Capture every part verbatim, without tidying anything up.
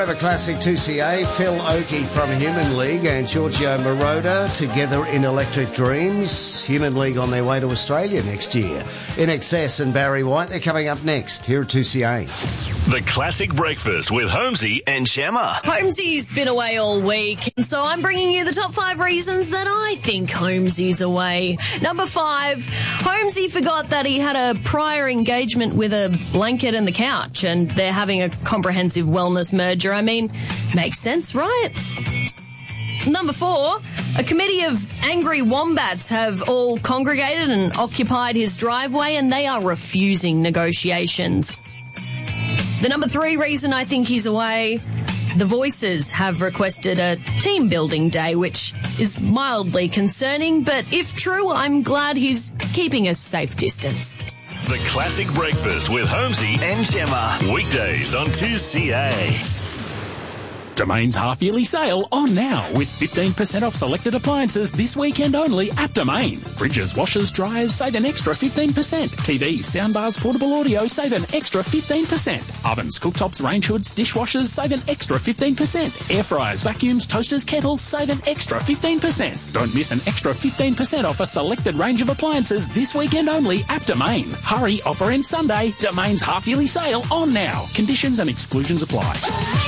Forever Classic two C A, Phil Oakey from Human League and Giorgio Moroder together in Electric Dreams. Human League on their way to Australia next year. In Excess and Barry White are coming up next here at two C A. The Classic Breakfast with Holmesy and Gemma. Holmesy's been away all week, so I'm bringing you the top five reasons that I think Holmesy's away. Number five, Holmesy forgot that he had a prior engagement with a blanket and the couch, and they're having a comprehensive wellness merger. I mean, makes sense, right? Number four, a committee of angry wombats have all congregated and occupied his driveway, and they are refusing negotiations. The number three reason I think he's away, the Voices have requested a team building day, which is mildly concerning, but if true, I'm glad he's keeping a safe distance. The Classic Breakfast with Holmesy and Gemma. Weekdays on two C A. Domain's half-yearly sale on now with fifteen percent off selected appliances this weekend only at Domain. Fridges, washers, dryers, save an extra fifteen percent. T Vs, soundbars, portable audio, save an extra fifteen percent. Ovens, cooktops, range hoods, dishwashers, save an extra fifteen percent. Air fryers, vacuums, toasters, kettles, save an extra fifteen percent. Don't miss an extra fifteen percent off a selected range of appliances this weekend only at Domain. Hurry, offer ends Sunday. Domain's half-yearly sale on now. Conditions and exclusions apply.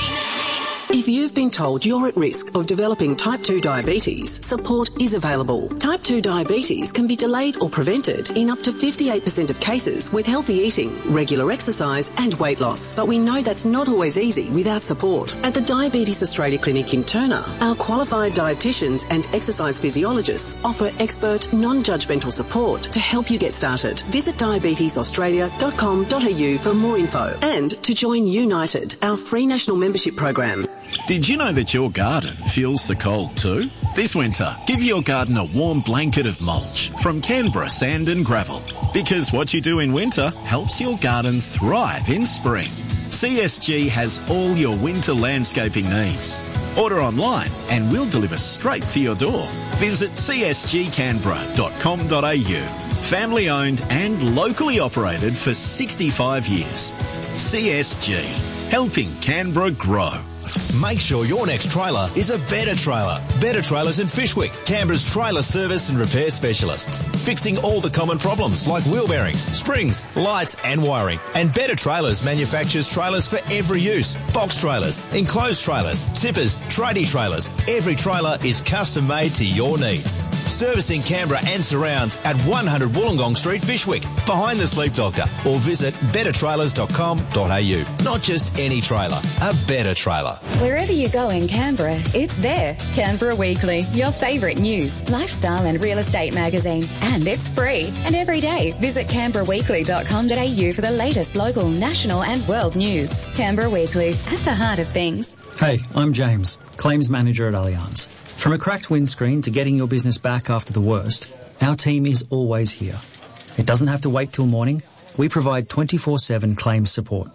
If you've been told you're at risk of developing type two diabetes, support is available. Type two diabetes can be delayed or prevented in up to fifty-eight percent of cases with healthy eating, regular exercise and weight loss. But we know that's not always easy without support. At the Diabetes Australia Clinic in Turner, our qualified dietitians and exercise physiologists offer expert, non-judgmental support to help you get started. Visit diabetes australia dot com dot a u for more info and to join United, our free national membership program. Did you know that your garden feels the cold too? This winter, give your garden a warm blanket of mulch from Canberra Sand and Gravel. Because what you do in winter helps your garden thrive in spring. C S G has all your winter landscaping needs. Order online and we'll deliver straight to your door. Visit c s g canberra dot com dot a u. Family owned and locally operated for sixty-five years. C S G, helping Canberra grow. Make sure your next trailer is a Better Trailer. Better Trailers in Fishwick, Canberra's trailer service and repair specialists. Fixing all the common problems like wheel bearings, springs, lights and wiring. And Better Trailers manufactures trailers for every use. Box trailers, enclosed trailers, tippers, tradie trailers. Every trailer is custom made to your needs. Servicing Canberra and surrounds at one hundred Wollongong Street, Fishwick, behind the Sleep Doctor. Or visit better trailers dot com dot a u. Not just any trailer, a better trailer. Wherever you go in Canberra, it's there. Canberra Weekly, your favourite news, lifestyle and real estate magazine. And it's free. And every day, visit canberra weekly dot com dot a u for the latest local, national and world news. Canberra Weekly, at the heart of things. Hey, I'm James, Claims Manager at Allianz. From a cracked windscreen to getting your business back after the worst, our team is always here. It doesn't have to wait till morning. We provide twenty-four seven claims support.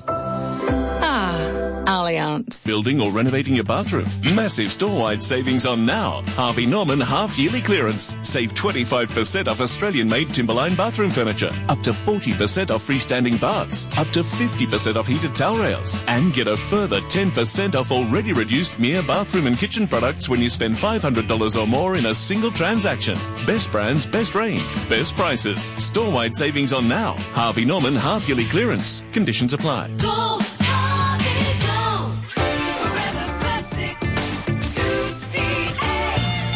Allianz. Building or renovating your bathroom? Massive store-wide savings on now. Harvey Norman half-yearly clearance. Save twenty-five percent off Australian-made Timberline bathroom furniture. Up to forty percent off freestanding baths. Up to fifty percent off heated towel rails. And get a further ten percent off already reduced M I A bathroom and kitchen products when you spend five hundred dollars or more in a single transaction. Best brands, best range, best prices. Store-wide savings on now. Harvey Norman half-yearly clearance. Conditions apply. Go!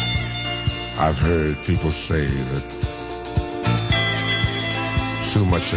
I've heard people say that too much